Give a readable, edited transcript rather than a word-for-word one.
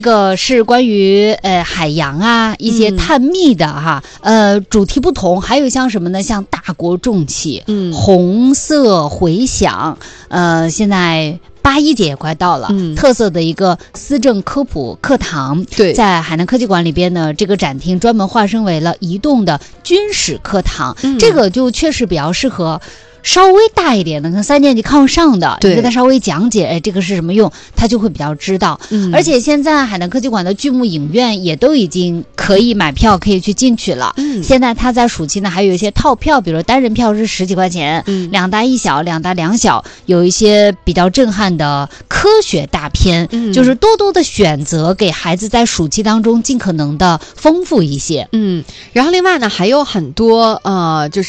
这个是关于海洋啊一些探秘的哈，主题不同，还有像什么呢？像大国重启，红色回响，现在8·1节也快到了，特色的一个思政科普课堂。 对， 在海南科技馆里边呢，这个展厅专门化身为了移动的军事课堂，这个就确实比较适合稍微大一点的，跟3年级靠上的，你给他稍微讲解，这个是什么用，他就会比较知道。而且现在海南科技馆的剧目影院也都已经可以买票，可以去进去了。现在他在暑期呢，还有一些套票，比如单人票是10几块钱，2大1小，2大2小，有一些比较震撼的科学大片，就是多多的选择，给孩子在暑期当中尽可能的丰富一些。 然后另外呢，还有很多就是